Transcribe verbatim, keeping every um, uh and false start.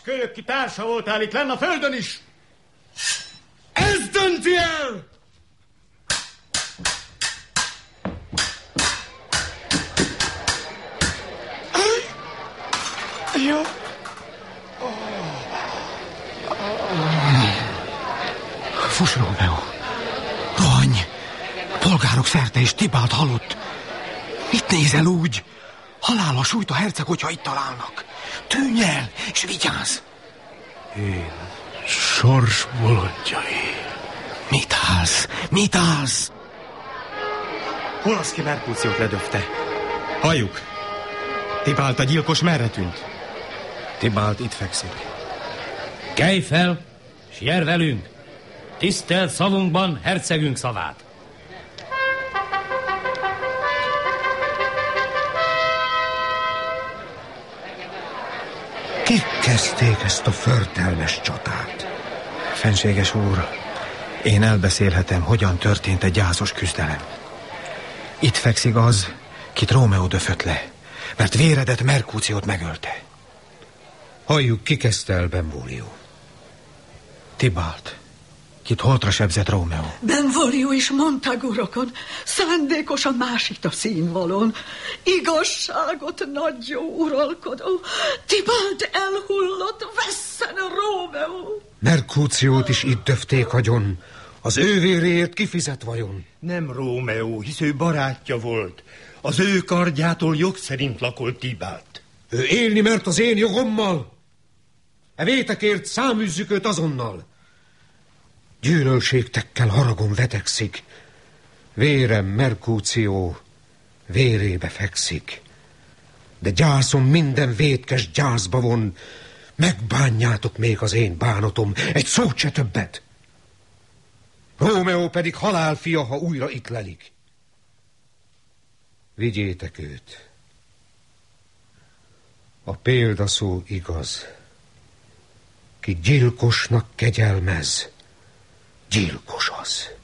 kölyök, ki társa voltál itt lenn a földön is. Ez dönti el! Jó. Fuss, Rómeó! Rohanj! Polgárok szerte és Tibalt halott. Mit nézel úgy? Halálra sújt a herceg, hogyha itt találnak. Tűnj el, és vigyázz! Én sors bolondjai. Mit állsz? Mit állsz? Holoszki Merkúciót ledöfte. Halljuk. Tibalt a gyilkos merre tűnt? Tibalt itt fekszik. Kelj fel, s jár velünk. Tisztelt szavunkban hercegünk szavát. Kik kezdték ezt a förtelmes csatát? Fenséges úr, én elbeszélhetem, hogyan történt egy gyászos küzdelem. Itt fekszik az, kit Rómeó döfött le, mert véredett Merkúciót megölte. Halljuk, ki kezdte el Benvolio? Tibalt, kit holtra sebzett Rómeó. Benvolio is Montagurokon, szándékosan másít a színvalon. Igazságot nagyó uralkodó, Tibalt elhullott, vesszen a Rómeó. Merkúciót is itt döfték agyon. Az ő véréért kifizet vajon? Nem Rómeó, hisz ő barátja volt. Az ő kardjától jog szerint lakolt Tibalt. Ő élni mert az én jogommal. E vétekért száműzzük őt azonnal. Gyűlölségtekkel haragon vetekszik. Vérem Merkúció vérébe fekszik. De gyászom minden vétkes gyászba von. Megbánjátok még az én bánatom, egy szót se többet. Rómeó pedig halálfia, ha újra itt lelik. Vigyétek őt. A példaszó igaz. Ki gyilkosnak kegyelmez, gyilkos az.